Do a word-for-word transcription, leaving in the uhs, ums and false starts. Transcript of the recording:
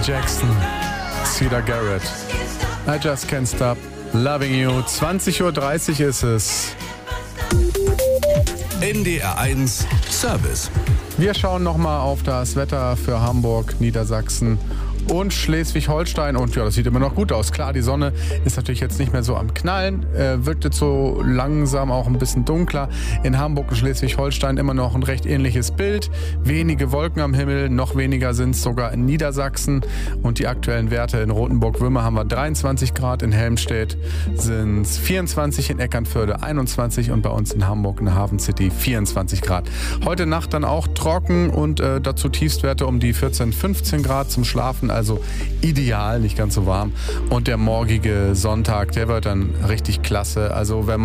Jackson, Cedar Garrett. I just can't stop loving you. zwanzig Uhr dreißig ist es. N D R eins Service. Wir schauen nochmal auf das Wetter für Hamburg, Niedersachsen und Schleswig-Holstein. Und ja, das sieht immer noch gut aus. Klar, die Sonne ist natürlich jetzt nicht mehr so am Knallen, äh, wird jetzt so langsam auch ein bisschen dunkler. In Hamburg und Schleswig-Holstein immer noch ein recht ähnliches Bild. Wenige Wolken am Himmel, noch weniger sind es sogar in Niedersachsen. Und die aktuellen Werte in Rothenburg-Würmer haben wir dreiundzwanzig Grad, in Helmstedt sind es vierundzwanzig, in Eckernförde einundzwanzig und bei uns in Hamburg in der Hafen City vierundzwanzig Grad. Heute Nacht dann auch trocken und äh, dazu Tiefstwerte um die vierzehn, fünfzehn Grad zum Schlafen. Also ideal, nicht ganz so warm. Und der morgige Sonntag, der wird dann richtig klasse. Also wenn man